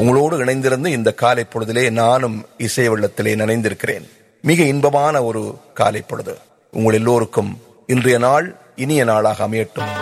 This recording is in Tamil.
உங்களோடு இணைந்திருந்து இந்த காலை பொழுதிலே நானும் இசை வெள்ளத்திலே நனைந்திருக்கிறேன். மிக இன்பமான ஒரு காலை பொழுது. உங்கள் எல்லோருக்கும் இன்றைய நாள் இனிய நாளாக அமையட்டும்.